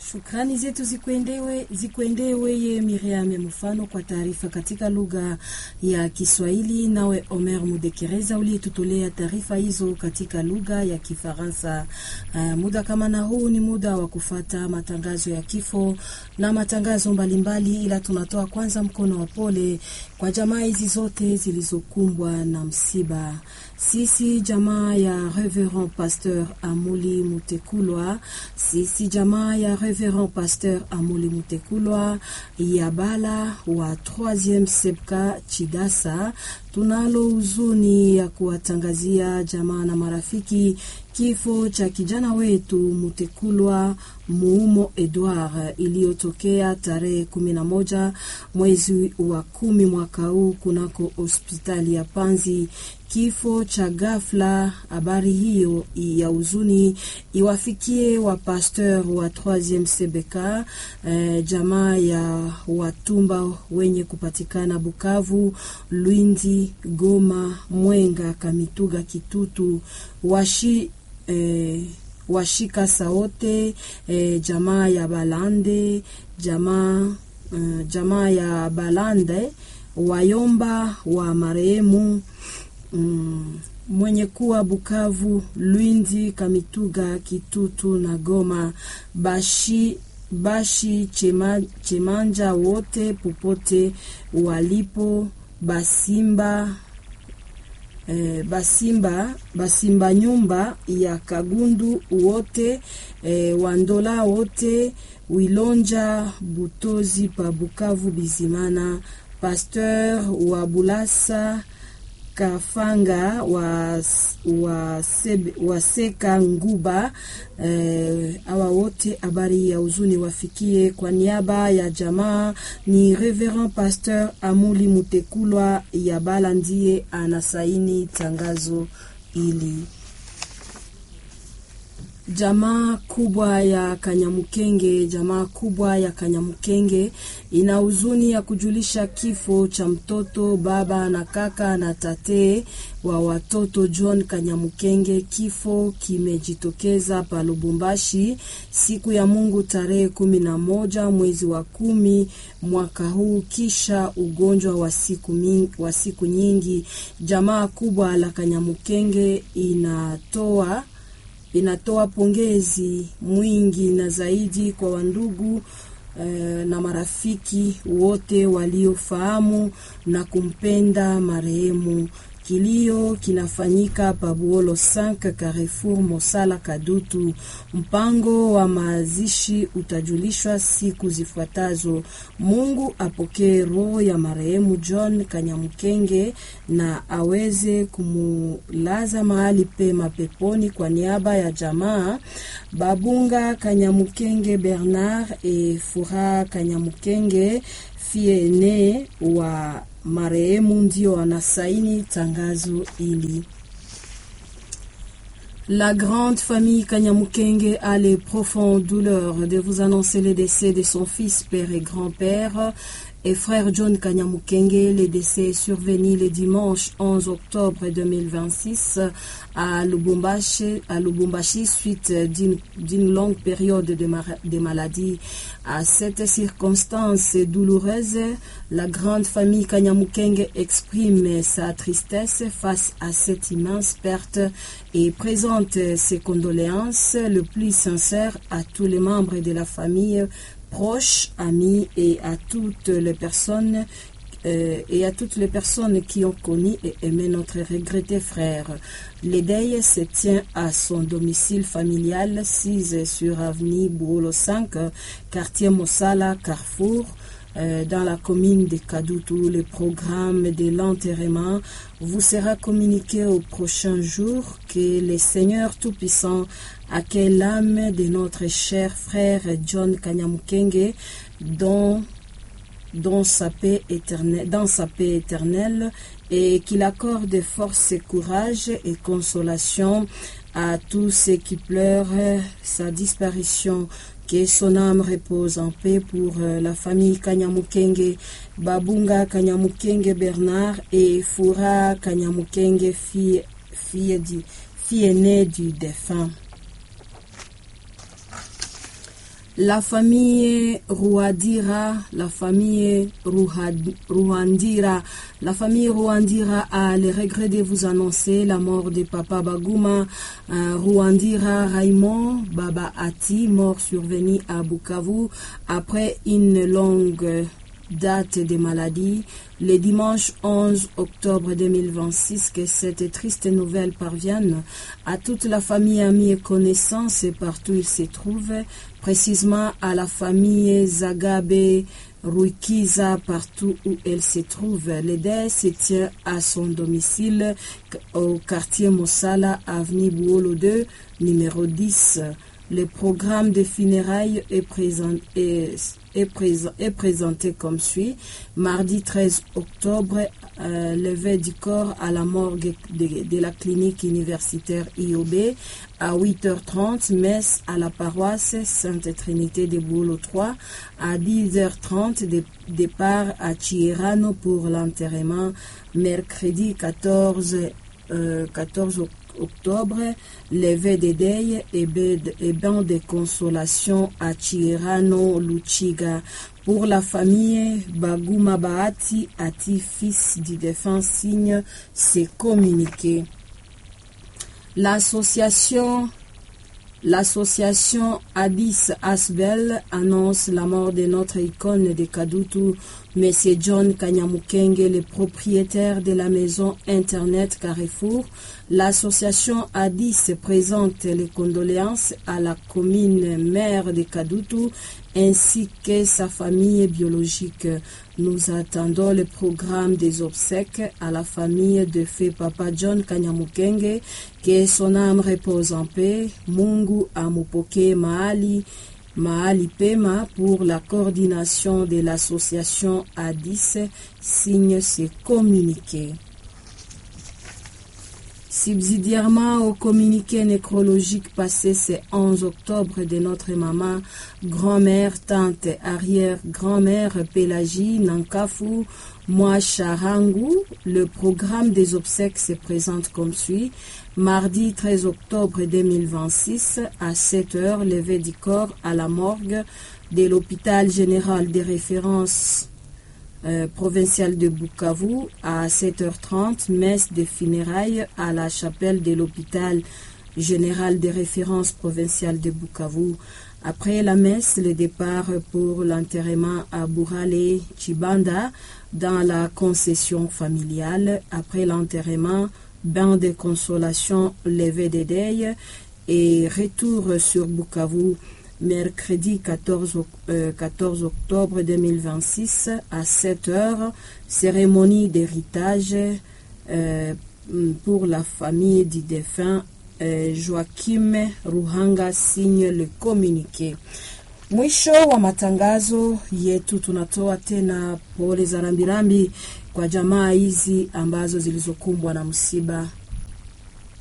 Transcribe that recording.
Shukrani zetu zikuendewe ye Miriam Mfano kwa taarifa katika lugha ya Kiswahili, nawe Omer Mudekereza uliyetutolea taarifa hizo katika lugha ya Kifaransa. Muda kama na huu ni muda wa kufata matangazo ya kifo na matangazo mbalimbali, ila tunatoa kwanza mkono wa pole kwa jamaa hizi zote zilizokumbwa na msiba. Sisi jamaa ya Reverend Pasteur Amuli Mutekulwa, sisi jamaa ya Reverend Pasteur Amuli Mutekulwa ya Bala wa 3e Sepka Chidasa, tunalo huzuni ya kuwatangazia jamaa na marafiki kifo cha kijana wetu Mutekulwa Muumo Edouard iliyotokea tarehe 11 mwezi wa 10 mwaka huu kunako hospitali ya Panzi. Kifo cha ghafla. Habari hiyo ya huzuni iwafikie wa pasteur wa 3e CBK, jamaa ya Watumba wenye kupatikana Bukavu, Lwindi, Goma, Mwenga, Kamituga, Kitutu, washika saote, jamaa ya Balande, jamaa ya Balande, wayomba wa marehemu mwenye kuwa Bukavu, Lwindi, Kamituga, Kitutu na Goma, bashi chemanja wote popote walipo, Basimba nyumba ya Kagundu wote, Wandola wote, Wilonja Butozi pa Bukavu Bizimana, Pasteur wa Bulasa Kafanga wa Seka Nguba, awa wote habari ya huzuni wafikie. Kwa niaba ya jamaa ni Reverend Pasteur Amuli Mutekulwa ya Bala ndiye anasaini tangazo ili. Jamaa kubwa ya Kanyamukenge ina huzuni ya kujulisha kifo cha mtoto, baba na kaka na tate wa watoto John Kanyamukenge. Kifo kimejitokeza pa Lubumbashi siku ya Mungu tarehe 11 mwezi wa 10 mwaka huu kisha ugonjwa wa siku nyingi. Jamaa kubwa la Kanyamukenge inatoa pongezi mwingi na zaidi kwa wandugu na marafiki wote waliofahamu na kumpenda marehemu. Kilio kinafanyika Pabuolo 5 Carrefour Mosala Kadutu. Mpango wa mazishi utajulishwa siku zifuatazo. Mungu apokee roho ya marehemu John Kanyamukenge na aweze kumulaza mahali pema peponi. Kwa niaba ya jamaa Babunga Kanyamukenge Bernard et Fura Kanyamukenge fiene wa marehemu ndio anasaini tangazo ili. La grande famille Kanyamukenge a les profondes douleurs de vous annoncer le décès de son fils, père et grand-père et frère John Kanyamukenge. Le décès est survenu le dimanche 11 octobre 2026 à Lubumbashi suite d'une longue période de maladie. À cette circonstance douloureuse, la grande famille Kanyamukenge exprime sa tristesse face à cette immense perte et présente ses condoléances le plus sincères à tous les membres de la famille, proches, amis et à toutes les personnes qui ont connu et aimé notre regretté frère. Le deuil se tient à son domicile familial 6 sur avenue Bouolo 5, quartier Mosala Carrefour, dans la commune de Kadutu. Le programme de l'enterrement vous sera communiqué au prochain jour. Que le Seigneur Tout-Puissant accueille l'âme de notre cher frère John Kanyamukenge dans sa paix éternelle, et qu'il accorde force, courage et consolation à tous ceux qui pleurent sa disparition. Que son âme repose en paix. Pour la famille Kanyamukenge, Babunga Kanyamukenge Bernard et Fura Kanyamukenge, fille aînée du défunt. La famille Ruandira a le regret de vous annoncer la mort de Papa Baguma Ruandira Raymond Baba Ati, mort survenu à Bukavu après une longue date de maladie. Le dimanche 11 octobre 2026, que cette triste nouvelle parvienne à toute la famille, amis et connaissances partout où ils se trouvent, précisément à la famille Zagabe Ruikiza partout où elle se trouve. Le deuil se tient à son domicile au quartier Mossala, avenue Bouolo 2, numéro 10. Le programme de funérailles est présenté comme suit. Mardi 13 octobre, levée du corps à la morgue de la clinique universitaire IOB. À 8h30, messe à la paroisse Sainte Trinité de Bouolo 3. À 10h30, départ à Chirano pour l'enterrement. Mercredi 14 octobre, levée de deuil et bain de consolation à Chirano Luchiga. Pour la famille Baguma Bahati Ati, fils du défunt, signe ses communiqués. L'association Addis Asbel annonce la mort de notre icône de Kadutu, M. John Kanyamukenge, le propriétaire de la maison Internet Carrefour. L'association Addis présente les condoléances à la commune maire de Kadutu ainsi que sa famille biologique. Nous attendons le programme des obsèques à la famille de feu Papa John Kanyamukenge, que son âme repose en paix. Mungu amupoke mahali pema. Pour la coordination de l'association Addis, signe ses communiqués. Subsidiairement au communiqué nécrologique passé ce 11 octobre de notre maman, grand-mère, tante, arrière-grand-mère Pélagie Nankafu Mwacharangu, le programme des obsèques se présente comme suit. Mardi 13 octobre 2026, à 7h, levée du corps à la morgue de l'hôpital général de référence provincial de Bukavu. À 7h30, messe de funérailles à la chapelle de l'hôpital général de référence provincial de Bukavu. Après la messe, le départ pour l'enterrement à Burale Chibanda dans la concession familiale. Après l'enterrement, bain de consolation, levée de deuil et retour sur Bukavu. Mercredi 14 octobre 2026 à 7h, cérémonie d'héritage pour la famille du défunt. Joachim Ruhanga signe le communiqué. Mwisho wa matangazo yetu, tunatoa tena pole za rambirambi kwa jamaa hizi ambazo zilizokumbwa na msiba.